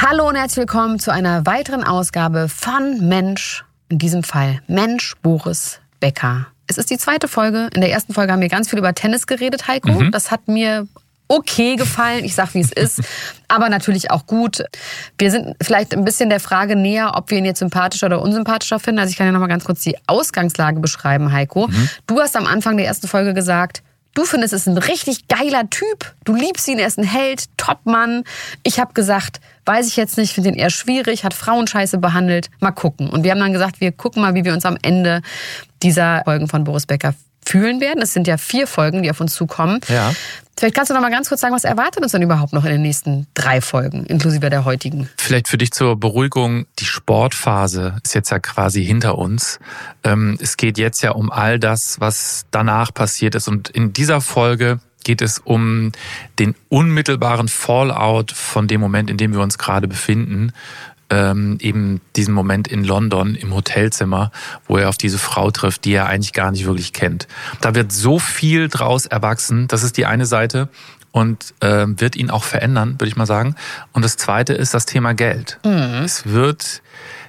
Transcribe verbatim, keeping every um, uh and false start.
Hallo und herzlich willkommen zu einer weiteren Ausgabe von Mensch, in diesem Fall Mensch Boris Becker. Es ist die zweite Folge. In der ersten Folge haben wir ganz viel über Tennis geredet, Heiko. Mhm. Das hat mir okay gefallen. Ich sag, wie es ist. Aber natürlich auch gut. Wir sind vielleicht ein bisschen der Frage näher, ob wir ihn jetzt sympathischer oder unsympathischer finden. Also ich kann ja noch mal ganz kurz die Ausgangslage beschreiben, Heiko. Mhm. Du hast am Anfang der ersten Folge gesagt, du findest, es ist ein richtig geiler Typ. Du liebst ihn, er ist ein Held, Topmann. Ich habe gesagt, weiß ich jetzt nicht, finde ihn eher schwierig, hat Frauen scheiße behandelt. Mal gucken. Und wir haben dann gesagt, wir gucken mal, wie wir uns am Ende dieser Folgen von Boris Becker fühlen werden. Es sind ja vier Folgen, die auf uns zukommen. Ja. Vielleicht kannst du noch mal ganz kurz sagen, was erwartet uns denn überhaupt noch in den nächsten drei Folgen, inklusive der heutigen? Vielleicht für dich zur Beruhigung, die Sportphase ist jetzt ja quasi hinter uns. Es geht jetzt ja um all das, was danach passiert ist. Und in dieser Folge geht es um den unmittelbaren Fallout von dem Moment, in dem wir uns gerade befinden. Ähm, eben diesen Moment in London im Hotelzimmer, wo er auf diese Frau trifft, die er eigentlich gar nicht wirklich kennt. Da wird so viel draus erwachsen, das ist die eine Seite und äh, wird ihn auch verändern, würde ich mal sagen. Und das zweite ist das Thema Geld. Mhm. Es wird